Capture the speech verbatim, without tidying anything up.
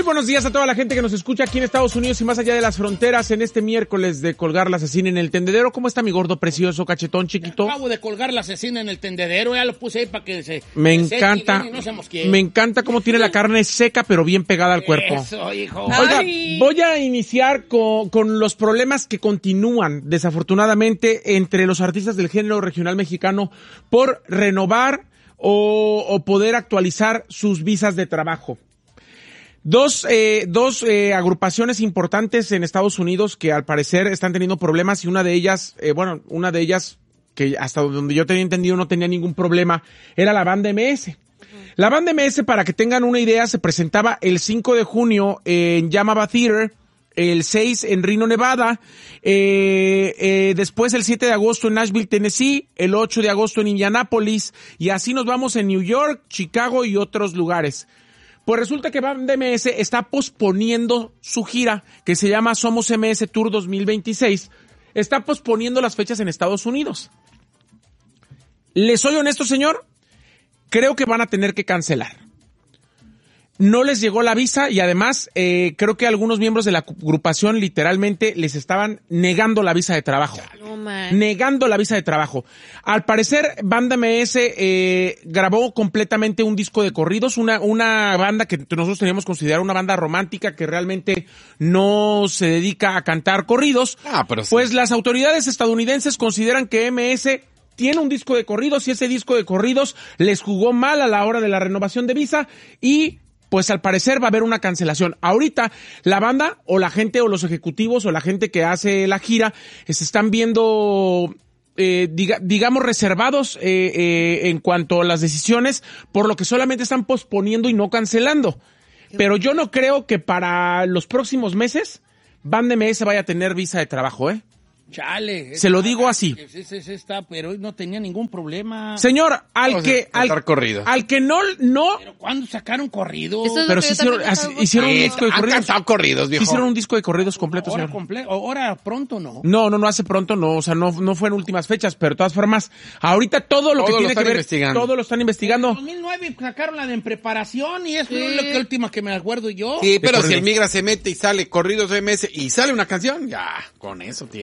buenos días a toda la gente que nos escucha aquí en Estados Unidos y más allá de las fronteras en este miércoles de colgar la asesina en el tendedero. ¿Cómo está mi gordo precioso, cachetón, chiquito? Acabo de colgar la asesina en el tendedero, ya lo puse ahí para que se... Me se encanta, seque, no se mosquee. me encanta cómo tiene la carne seca pero bien pegada al cuerpo. Eso, hijo. Oiga, Ay. voy a iniciar con, con los problemas que continúan, desafortunadamente, entre los artistas del género regional mexicano por renovar o, o poder actualizar sus visas de trabajo. Dos, eh, dos eh, agrupaciones importantes en Estados Unidos que al parecer están teniendo problemas y una de ellas, eh, bueno, una de ellas que hasta donde yo tenía entendido no tenía ningún problema, era la banda M S. La banda M S, para que tengan una idea, se presentaba el cinco de junio en Yamava Theater, el seis en Reno, Nevada, eh, eh, después el siete de agosto en Nashville, Tennessee, el ocho de agosto en Indianápolis, y así nos vamos en New York, Chicago y otros lugares. Pues resulta que Banda M S está posponiendo su gira, que se llama Somos M S Tour dos mil veintiséis, está posponiendo las fechas en Estados Unidos. ¿Les soy honesto, señor? Creo que van a tener que cancelar. No les llegó la visa y además eh, creo que algunos miembros de la agrupación literalmente les estaban negando la visa de trabajo. No, man. Negando la visa de trabajo. Al parecer, Banda M S eh, grabó completamente un disco de corridos, una, una banda que nosotros teníamos considerado una banda romántica que realmente no se dedica a cantar corridos. Ah, pero sí. Pues las autoridades estadounidenses consideran que M S tiene un disco de corridos y ese disco de corridos les jugó mal a la hora de la renovación de visa y pues al parecer va a haber una cancelación. Ahorita la banda o la gente o los ejecutivos o la gente que hace la gira se están viendo, eh, diga, digamos, reservados eh, eh, en cuanto a las decisiones, por lo que solamente están posponiendo y no cancelando. Pero yo no creo que para los próximos meses Banda M S vaya a tener visa de trabajo, ¿eh? Chale. Se lo digo así. Sí, sí, sí, está, pero no tenía ningún problema. Señor, al Vamos a que al, cantar corridos. al que no no Pero ¿cuándo sacaron corrido? Eso es pero lo sí que yo hicieron, también así- estaba hicieron un Sí, disco de han corridos. cantado corridos, Sí viejo. hicieron un disco de corridos completo, Ahora señor. completo, ahora pronto no. No, no, no hace pronto, no, o sea, no, no fue en últimas fechas, pero de todas formas, ahorita todo lo Todo que lo tiene que están ver, investigando. todo lo están En investigando. dos mil nueve sacaron la de En Preparación y es Sí. la que última que me acuerdo yo. Sí, pero corridos. si el migra se mete y sale corridos M S y sale una canción, ya, con eso, tío.